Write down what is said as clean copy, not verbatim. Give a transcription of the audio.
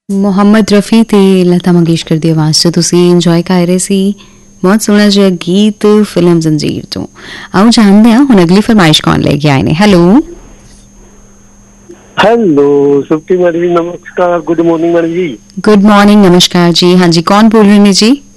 ਮੁਹੰਮਦ ਰਫੀ ਤੇ ਲਤਾ ਮੰਗੇਸ਼ਕਰ ਦੀ ਆਵਾਜ਼ 'ਚ ਤੁਸੀਂ ਇੰਜੋਏ ਕਰ ਰਹੇ ਸੀ ਬਹੁਤ ਸੋਹਣਾ ਜਿਹਾ ਗੀਤ ਫਿਲਮ ਜ਼ੰਜੀਰ ਤੋਂ। ਆਓ ਜਾਣਦੇ ਹਾਂ ਹੁਣ ਅਗਲੀ ਫਰਮਾਇਸ਼ ਕੌਣ ਲੈ ਕੇ ਆਏ ਨੇ। ਹੈਲੋ हेलो सुप्ती मैडम जी, नमस्कार। गुड मॉर्निंग मैडम जी। गुड मॉर्निंग, नमस्कार जी। हाँ जी, कौन बोल रहे हैं जी?